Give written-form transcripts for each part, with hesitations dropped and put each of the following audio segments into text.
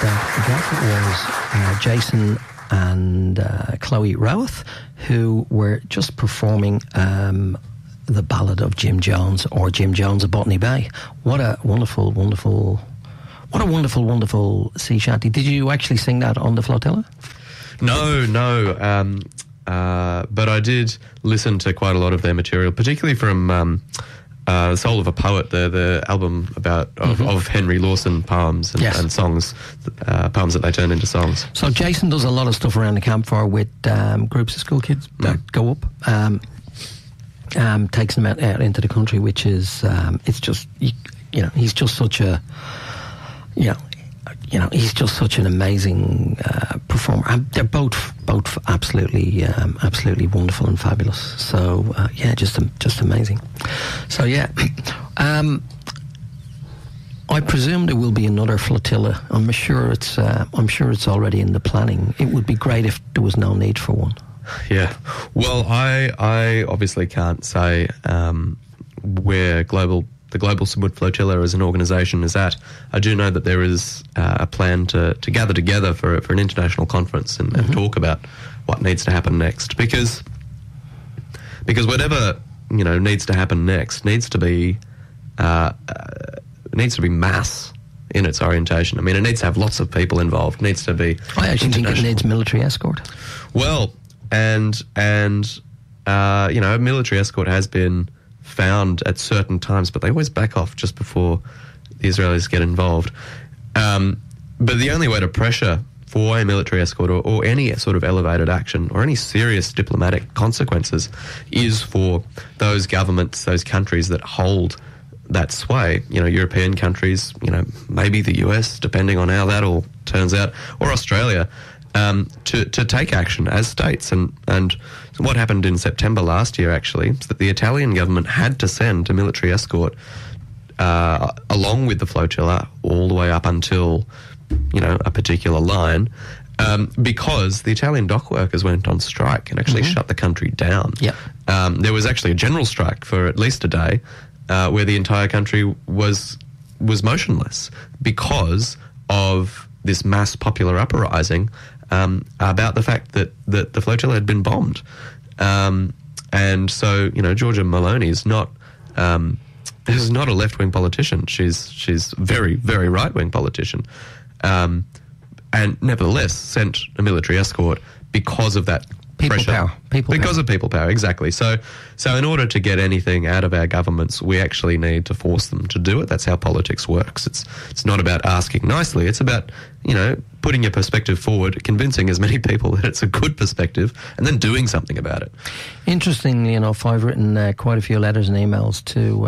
that was Jason and Chloe Rowath, who were just performing the ballad of Jim Jones, or Jim Jones of Botany Bay. What a wonderful sea shanty. Did you actually sing that on the flotilla? No. But I did listen to quite a lot of their material, particularly from Soul of a Poet, the album of Henry Lawson poems and songs, poems that they turn into songs. So Jason does a lot of stuff around the campfire with groups of school kids that go up. Takes them out into the country, which is it's just he's just such a he's just such an amazing performer. And they're both absolutely wonderful and fabulous. So just amazing. So I presume there will be another flotilla. I'm sure it's already in the planning. It would be great if there was no need for one. Yeah. Well, I obviously can't say where the Global Samud Flotilla as an organisation is at. I do know that there is a plan to gather together for an international conference and talk about what needs to happen next. Because whatever needs to happen next needs to be mass in its orientation. I mean, it needs to have lots of people involved. It needs to be. I actually think it needs military escort. Well, and military escort has been found at certain times, but they always back off just before the Israelis get involved. But the only way to pressure for a military escort or any sort of elevated action or any serious diplomatic consequences is for those governments, those countries that hold that sway, European countries, maybe the US, depending on how that all turns out, or Australia, to take action as states. And what happened in September last year, actually, is that the Italian government had to send a military escort along with the flotilla all the way up until, a particular line, because the Italian dock workers went on strike and actually shut the country down. Yep. There was actually a general strike for at least a day where the entire country was motionless because of this mass popular uprising about the fact that the flotilla had been bombed. And so, Giorgia Meloni is not a left-wing politician. She's very, very right-wing politician. And nevertheless sent a military escort because of that pressure. People power, exactly. So in order to get anything out of our governments, we actually need to force them to do it. That's how politics works. It's not about asking nicely. It's about, putting your perspective forward, convincing as many people that it's a good perspective, and then doing something about it. Interestingly enough, I've written quite a few letters and emails to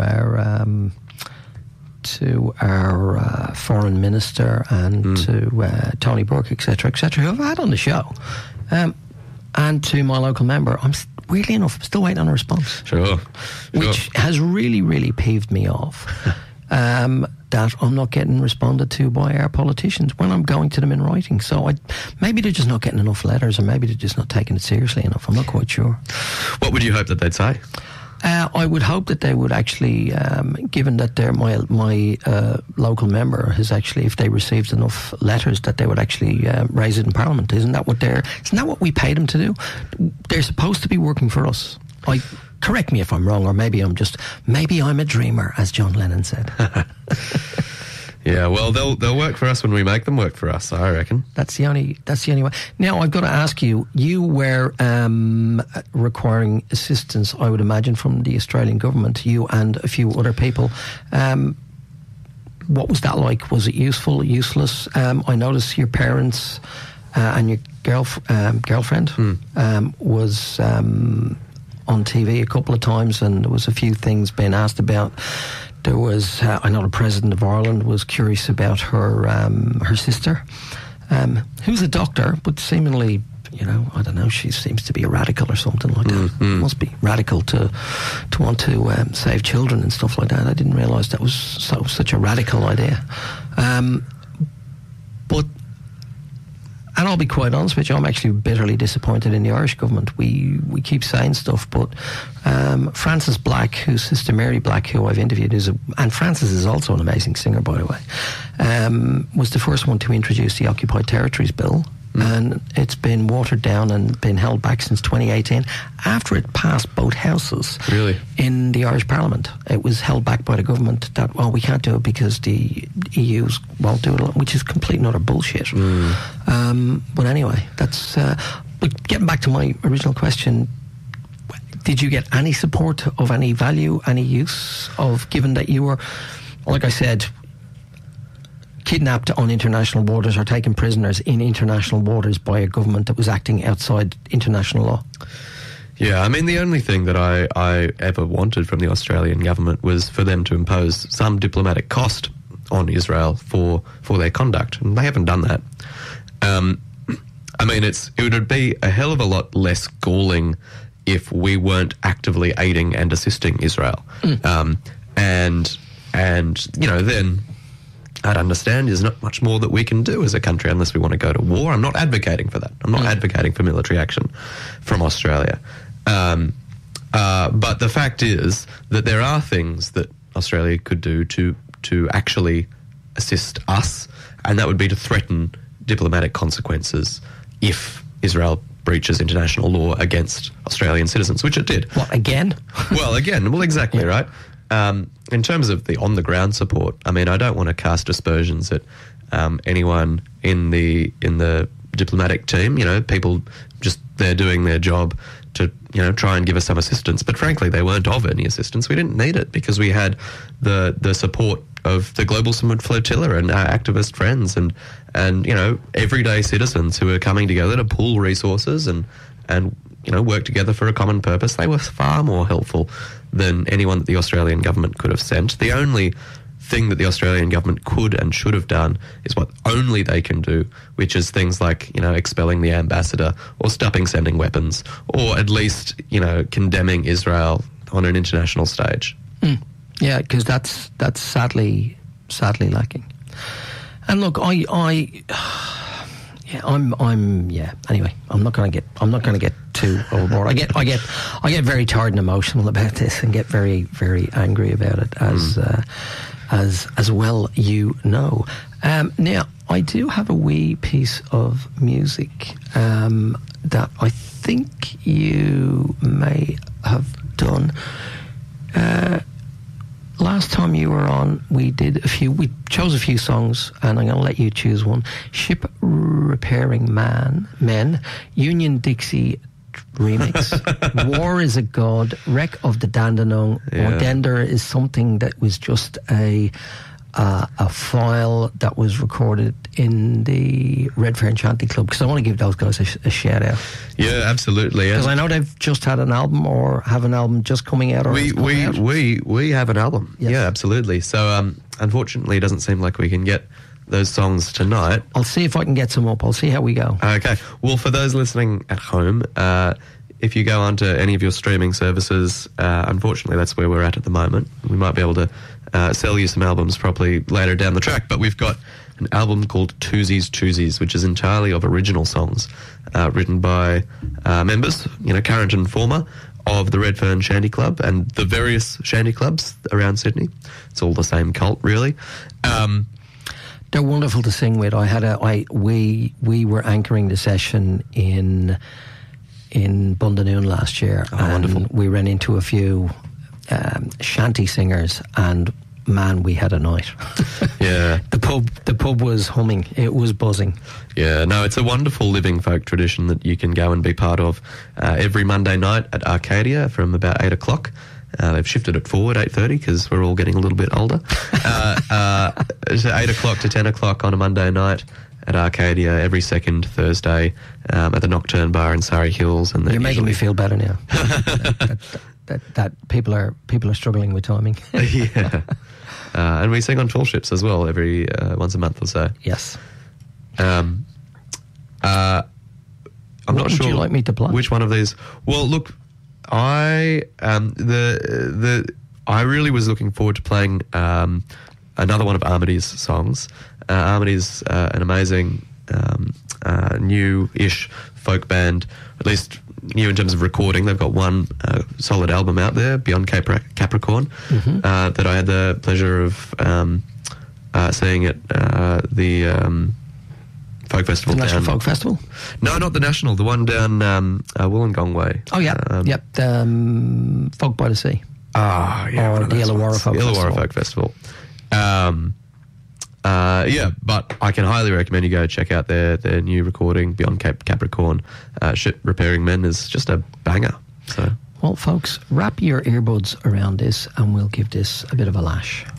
our foreign minister and to Tony Burke, etc., who I've had on the show. And to my local member. Weirdly enough, I'm still waiting on a response. Sure. Which has really, really peeved me off. That I'm not getting responded to by our politicians when I'm going to them in writing. So maybe they're just not getting enough letters, or maybe they're just not taking it seriously enough. I'm not quite sure. What would you hope that they'd say? I would hope that they would actually, given that they're my local member, has actually, if they received enough letters, that they would actually raise it in Parliament. Isn't that what we pay them to do? They're supposed to be working for us. Correct me if I'm wrong, or maybe I'm a dreamer, as John Lennon said. Yeah, well, they'll work for us when we make them work for us, I reckon. That's the only way. Now, I've got to ask you, you were requiring assistance, I would imagine, from the Australian government, you and a few other people. What was that like? Was it useful, useless? I noticed your parents and your girlfriend was on TV a couple of times, and there was a few things being asked about. There was, I know the President of Ireland was curious about her sister, who's a doctor, but seemingly, I don't know, she seems to be a radical or something like that. It must be radical to want to save children and stuff like that. I didn't realise that was such a radical idea. But And I'll be quite honest with you, I'm actually bitterly disappointed in the Irish government. We keep saying stuff, but Frances Black, whose sister Mary Black, who I've interviewed, and Frances is also an amazing singer, by the way, was the first one to introduce the Occupied Territories Bill. And it's been watered down and been held back since 2018 after it passed both houses. Really? In the Irish Parliament. It was held back by the government that, well, we can't do it because the EUs won't do it, which is complete and utter bullshit. But anyway, that's... but getting back to my original question, did you get any support of any value, any use of, given that you were, like I said, kidnapped on international waters or taken prisoners in international waters by a government that was acting outside international law? Yeah, I mean, the only thing that I ever wanted from the Australian government was for them to impose some diplomatic cost on Israel for their conduct, and they haven't done that. I mean, it would be a hell of a lot less galling if we weren't actively aiding and assisting Israel. And you know, then I'd understand there's not much more that we can do as a country unless we want to go to war. I'm not advocating for that. I'm not advocating for military action from Australia. But the fact is that there are things that Australia could do to actually assist us, and that would be to threaten diplomatic consequences if Israel breaches international law against Australian citizens, which it did. What, again? Well, exactly, yeah. Right? In terms of the on-the-ground support, I mean, I don't want to cast aspersions at anyone in the diplomatic team. You know, people just, they're doing their job to, you know, try and give us some assistance. But frankly, they weren't of any assistance. We didn't need it because we had the support of the Global Summit Flotilla and our activist friends and you know, everyday citizens who are coming together to pool resources and you know, work together for a common purpose. They were far more helpful than anyone that the Australian government could have sent. The only thing that the Australian government could and should have done is what only they can do, which is things like, you know, expelling the ambassador or stopping sending weapons, or at least, you know, condemning Israel on an international stage. Yeah, because that's sadly lacking. And look, Anyway, I'm not going to get too overboard. I get very tired and emotional about this, and get very, very angry about it, as well, you know. Now, I do have a wee piece of music that I think you may have done. Last time you were on, we chose a few songs, and I'm going to let you choose one. Ship Repairing Men, Union Dixie remix, War is a God, Wreck of the Dandenong, Ordender is something that was just a file that was recorded in the Redfern Shanty Club, because I want to give those guys a shout out. Yeah, absolutely. Because I know they've just had an album, or have an album just coming out. Or we have an album. Yes. Yeah, absolutely. So unfortunately, it doesn't seem like we can get those songs tonight. I'll see if I can get some up. I'll see how we go. Okay. Well, for those listening at home, if you go onto any of your streaming services, unfortunately, that's where we're at the moment. We might be able to sell you some albums properly later down the track, but we've got an album called Twosies, which is entirely of original songs written by members, you know, current and former, of the Redfern Shanty Club and the various shanty clubs around Sydney. It's all the same cult, really. They're wonderful to sing with. We were anchoring the session in Bundanoon last year, and wonderful. We ran into a few shanty singers, and man, we had a night. Yeah. The pub was humming. It was buzzing. Yeah, no, it's a wonderful living folk tradition that you can go and be part of every Monday night at Arcadia from about 8 o'clock. They've shifted it forward, 8:30, because we're all getting a little bit older. 8 o'clock to 10 o'clock on a Monday night at Arcadia every second Thursday at the Nocturne Bar in Surrey Hills. And you're making me feel better now. that people are struggling with timing. Yeah. And we sing on Tall Ships as well every once a month or so. Yes. I'm not sure. Would you like me to play? Which one of these? Well, look, I really was looking forward to playing another one of Armity's songs. Armity's an amazing new-ish folk band, at least new in terms of recording. They've got one solid album out there, Beyond Capricorn, that I had the pleasure of seeing at the folk festival. The National Folk Festival? No, not the National. The one down Wollongong way. Oh, yeah. Folk by the Sea. Ah, yeah. Or the Illawarra Folk Festival. Illawarra Folk Festival. Yeah, but I can highly recommend you go check out their new recording, Beyond Capricorn. Ship Repairing Men is just a banger. So, well, folks, wrap your earbuds around this and we'll give this a bit of a lash.